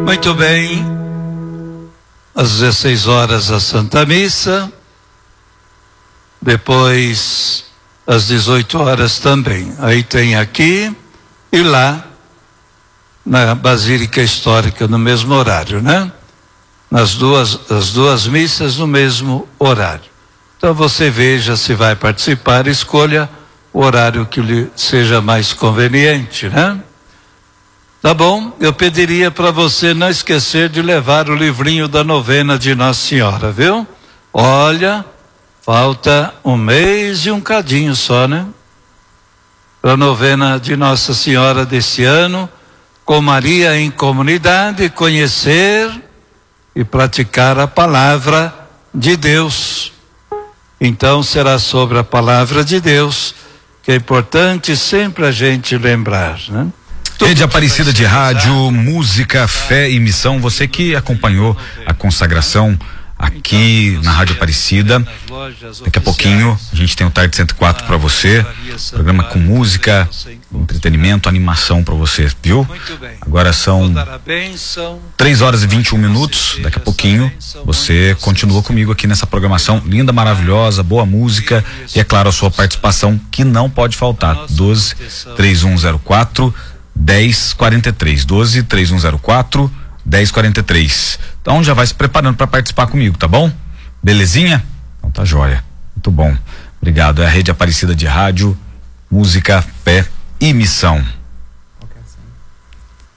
Muito bem, às 16 horas a Santa Missa, depois às 18 horas também. Aí tem aqui e lá na Basílica Histórica no mesmo horário, né? As duas missas no mesmo horário. Então você veja se vai participar, escolha o horário que lhe seja mais conveniente, né? Tá bom? Eu pediria para você não esquecer de levar o livrinho da novena de Nossa Senhora, viu? Olha, falta um mês e um cadinho só, né? Para a novena de Nossa Senhora desse ano, com Maria em comunidade, conhecer e praticar a palavra de Deus. Então será sobre a palavra de Deus, que é importante sempre a gente lembrar, né? Rede Aparecida de Rádio, Música, Fé e Missão. Você que acompanhou a consagração aqui na Rádio Aparecida, daqui a pouquinho a gente tem o Tarde 104 para você, programa com música, entretenimento, animação para você, viu? Agora são 3 horas e 21 minutos, daqui a pouquinho você continua comigo aqui nessa programação linda, maravilhosa, boa música e é claro a sua participação que não pode faltar. 12 3104 1043, 12 3104 1043. Então já vai se preparando para participar comigo, tá bom? Belezinha? Então tá joia. Muito bom. Obrigado. É a Rede Aparecida de Rádio, Música, Fé e Missão.